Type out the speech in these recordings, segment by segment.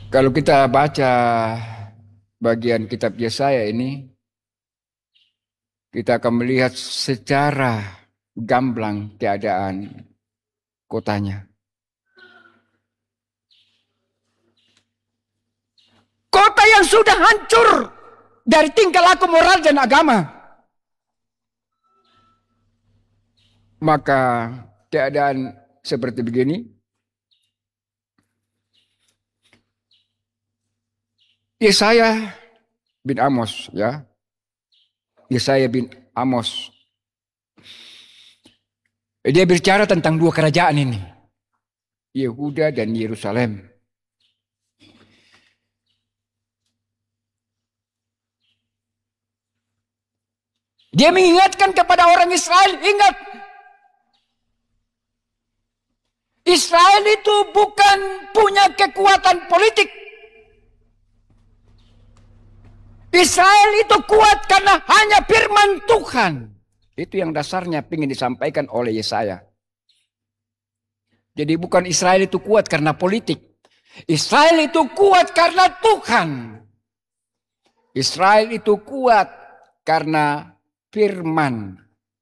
Kalau kita baca bagian kitab Yesaya ini, kita akan melihat secara gamblang keadaan kotanya. Kota yang sudah hancur dari tingkah laku moral dan agama. Maka keadaan seperti begini, Yesaya bin Amos, ya. Yesaya bin Amos. Dia bicara tentang dua kerajaan ini. Yehuda dan Yerusalem. Dia mengingatkan kepada orang Israel, ingat, Israel itu bukan punya kekuatan politik. Israel itu kuat karena hanya firman Tuhan. Itu yang dasarnya ingin disampaikan oleh Yesaya. Jadi bukan Israel itu kuat karena politik. Israel itu kuat karena Tuhan. Israel itu kuat karena firman.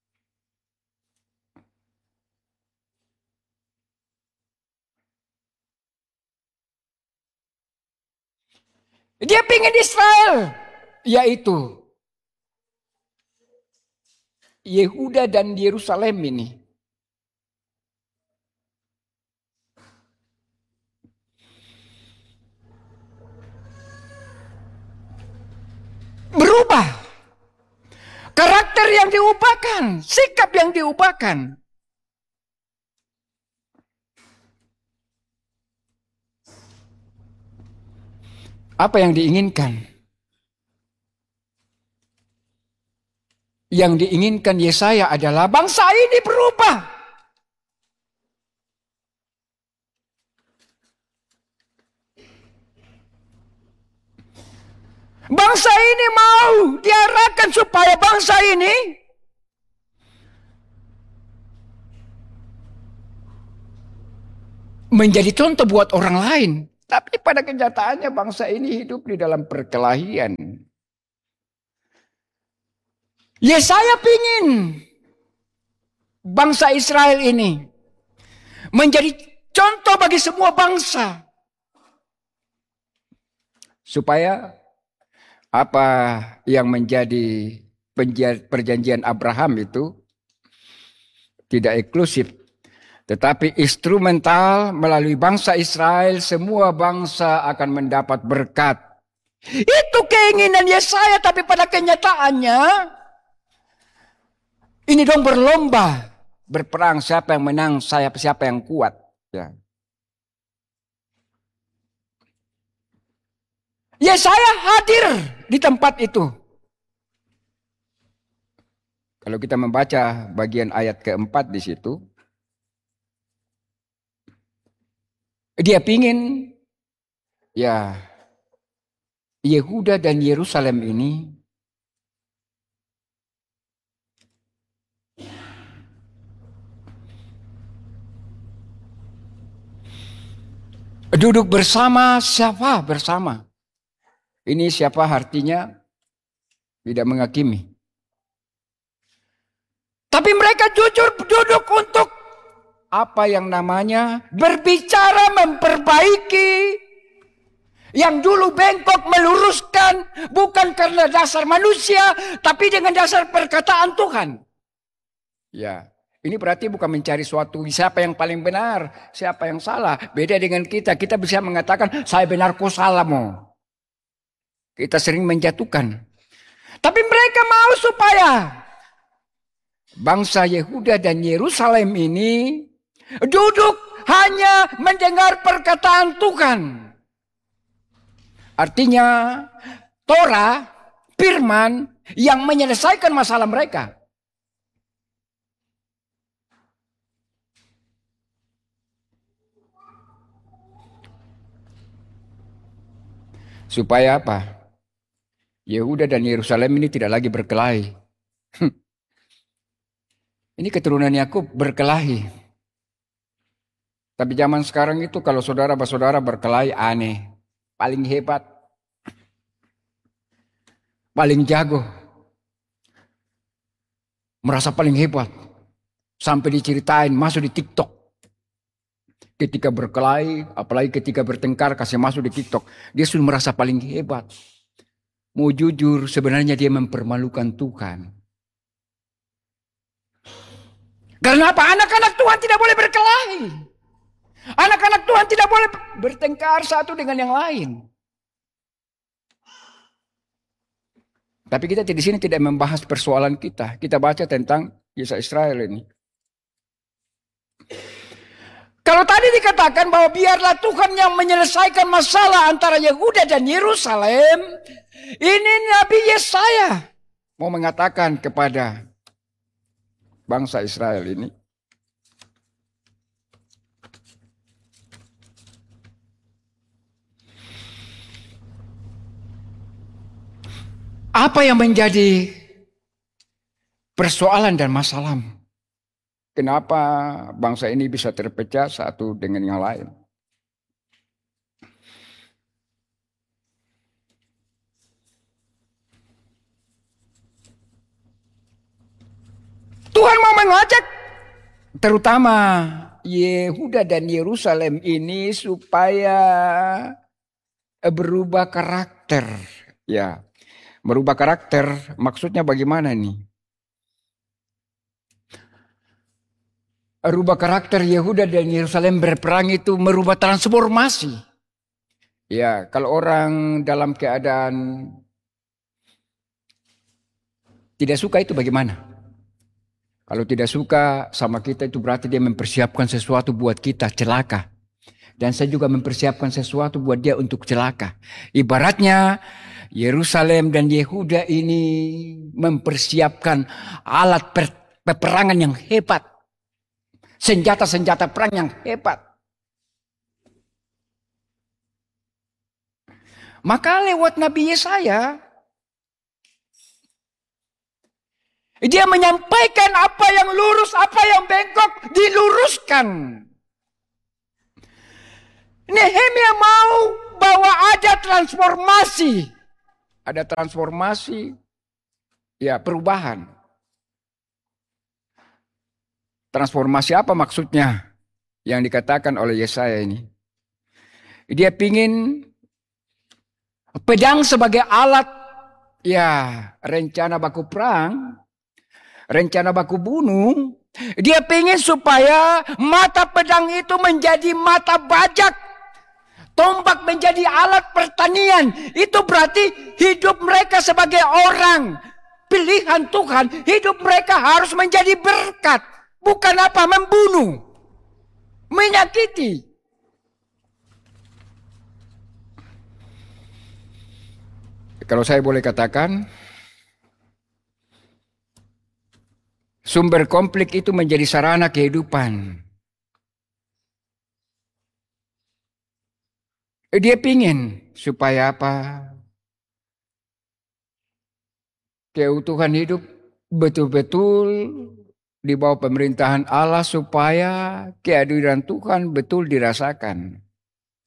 Dia pingin Israel, yaitu Yehuda dan Yerusalem ini berubah. Karakter yang diubahkan, sikap yang diubahkan. Apa yang diinginkan? Yang diinginkan Yesaya adalah bangsa ini berubah. Bangsa ini mau diarahkan supaya bangsa ini menjadi contoh buat orang lain. Tapi pada kenyataannya bangsa ini hidup di dalam perkelahian. Yesaya pingin bangsa Israel ini menjadi contoh bagi semua bangsa. Supaya apa yang menjadi perjanjian Abraham itu tidak eksklusif, tetapi instrumental. Melalui bangsa Israel semua bangsa akan mendapat berkat. Itu keinginan Yesaya, tapi pada kenyataannya ini dong berlomba berperang, siapa yang menang, siapa yang kuat, ya. Yesaya hadir di tempat itu. Kalau kita membaca bagian ayat keempat di situ, dia pingin ya Yehuda dan Yerusalem ini duduk bersama. Siapa bersama? Ini siapa artinya tidak menghakimi. Tapi mereka jujur duduk untuk apa yang namanya berbicara, memperbaiki. Yang dulu bengkok meluruskan, bukan karena dasar manusia, tapi dengan dasar perkataan Tuhan. Ya, ini berarti bukan mencari suatu siapa yang paling benar, siapa yang salah. Beda dengan kita bisa mengatakan saya benar, kau salah mo. Kita sering menjatuhkan. Tapi mereka mau supaya bangsa Yehuda dan Yerusalem ini duduk hanya mendengar perkataan Tuhan. Artinya Torah, firman yang menyelesaikan masalah mereka. Supaya apa? Yehuda dan Yerusalem ini tidak lagi berkelahi. Ini keturunan Yakub berkelahi. Tapi zaman sekarang itu kalau saudara berkelahi aneh. paling hebat, paling jago, merasa paling hebat, sampai diceritain masuk di TikTok. Ketika berkelahi, apalagi ketika bertengkar, kasih masuk di TikTok. Dia sudah merasa paling hebat. Mau jujur, sebenarnya dia mempermalukan Tuhan. Karena apa? Anak-anak Tuhan tidak boleh berkelahi. Anak-anak Tuhan tidak boleh bertengkar satu dengan yang lain. Tapi kita di sini tidak membahas persoalan kita. Kita baca tentang kisah Israel ini. Kalau tadi dikatakan bahwa biarlah Tuhan yang menyelesaikan masalah antara Yehuda dan Yerusalem, ini Nabi Yesaya mau mengatakan kepada bangsa Israel ini. Apa yang menjadi persoalan dan masalah? Kenapa bangsa ini bisa terpecah satu dengan yang lain? Tuhan mau mengajak terutama Yehuda dan Yerusalem ini supaya berubah karakter. Ya, merubah karakter maksudnya bagaimana nih? Rubah karakter Yehuda dan Yerusalem berperang itu merubah transformasi. Ya, kalau orang dalam keadaan tidak suka itu bagaimana? Kalau tidak suka sama kita itu berarti dia mempersiapkan sesuatu buat kita celaka. Dan saya juga mempersiapkan sesuatu buat dia untuk celaka. Ibaratnya Yerusalem dan Yehuda ini mempersiapkan alat peperangan yang hebat. Senjata-senjata perang yang hebat. Maka lewat Nabi Yesaya, dia menyampaikan apa yang lurus, apa yang bengkok, diluruskan. Nehemia mau bahwa ada transformasi. Ada transformasi, ya perubahan. Transformasi apa maksudnya yang dikatakan oleh Yesaya ini? Dia pingin pedang sebagai alat, ya rencana baku perang, rencana baku bunuh. Dia pingin supaya mata pedang itu menjadi mata bajak. Tombak menjadi alat pertanian. Itu berarti hidup mereka sebagai orang pilihan Tuhan. Hidup mereka harus menjadi berkat. Bukan apa? Membunuh. Menyakiti. Kalau saya boleh katakan, sumber konflik itu menjadi sarana kehidupan. Dia pingin supaya apa? Keutuhan hidup betul-betul di bawah pemerintahan Allah supaya kehadiran Tuhan betul dirasakan.